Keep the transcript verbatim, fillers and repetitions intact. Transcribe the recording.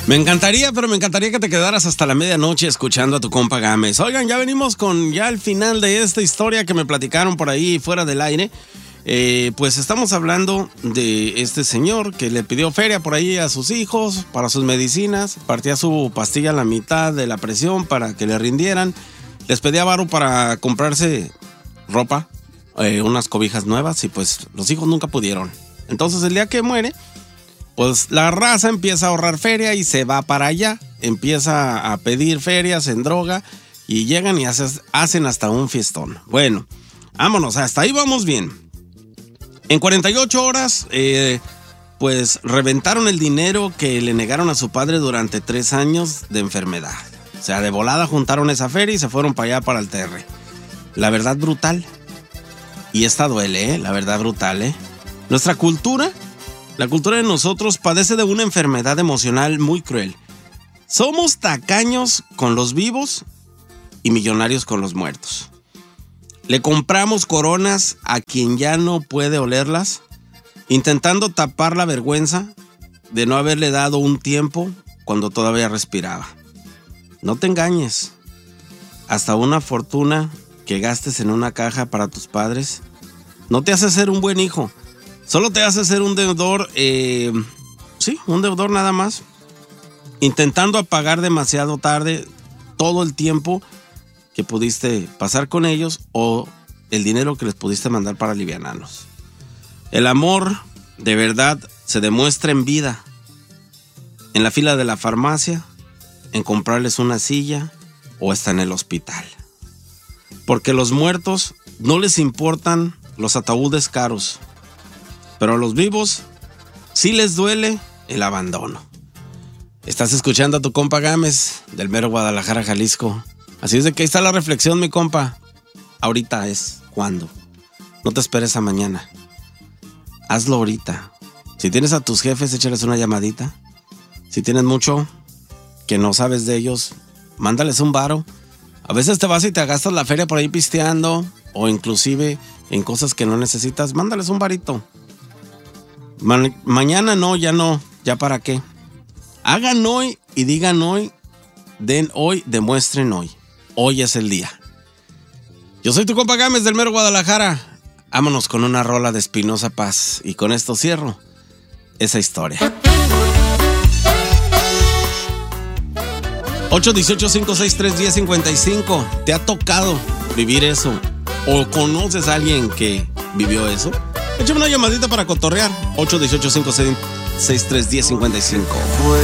Me encantaría, pero me encantaría que te quedaras hasta la medianoche escuchando a tu compa Gámez. Oigan, ya venimos con ya el final de esta historia que me platicaron por ahí fuera del aire. Eh, pues estamos hablando de este señor que le pidió feria por ahí a sus hijos para sus medicinas. Partía su pastilla a la mitad de la presión para que le rindieran. Les pedía varo para comprarse ropa, eh, unas cobijas nuevas, y pues los hijos nunca pudieron. Entonces el día que muere, pues la raza empieza a ahorrar feria y se va para allá. Empieza a pedir ferias en droga y llegan y haces, hacen hasta un fiestón. Bueno, vámonos, hasta ahí vamos bien. En cuarenta y ocho horas, eh, pues reventaron el dinero que le negaron a su padre durante tres años de enfermedad. O sea, de volada juntaron esa feria y se fueron para allá, para el Terre. La verdad brutal. Y esta duele, ¿eh? La verdad brutal, ¿eh? Nuestra cultura... La cultura de nosotros padece de una enfermedad emocional muy cruel. Somos tacaños con los vivos y millonarios con los muertos. Le compramos coronas a quien ya no puede olerlas, intentando tapar la vergüenza de no haberle dado un tiempo cuando todavía respiraba. No te engañes. Hasta una fortuna que gastes en una caja para tus padres no te hace ser un buen hijo. Solo te hace ser un deudor, eh, sí, un deudor nada más, intentando apagar demasiado tarde todo el tiempo que pudiste pasar con ellos o el dinero que les pudiste mandar para alivianarlos. El amor de verdad se demuestra en vida, en la fila de la farmacia, en comprarles una silla o hasta en el hospital. Porque los muertos no les importan los ataúdes caros, pero a los vivos sí les duele el abandono. Estás escuchando a tu compa Gámez del mero Guadalajara, Jalisco. Así es de que ahí está la reflexión, mi compa. Ahorita es cuando. No te esperes a mañana. Hazlo ahorita. Si tienes a tus jefes, échales una llamadita. Si tienes mucho que no sabes de ellos, mándales un varo. A veces te vas y te gastas la feria por ahí pisteando, o inclusive en cosas que no necesitas. Mándales un varito. Ma- mañana no, ya no, ya para qué. Hagan hoy y digan hoy, den hoy, demuestren hoy. Hoy es el día. Yo soy tu compa Gámez del mero Guadalajara. Vámonos con una rola de Espinosa Paz y con esto cierro esa historia. ocho uno ocho, cinco seis tres, uno cero cinco cinco. ¿Te ha tocado vivir eso? ¿O conoces a alguien que vivió eso? Échame una llamadita para cotorrear. ocho uno ocho, cinco seis tres, uno cero cinco cinco.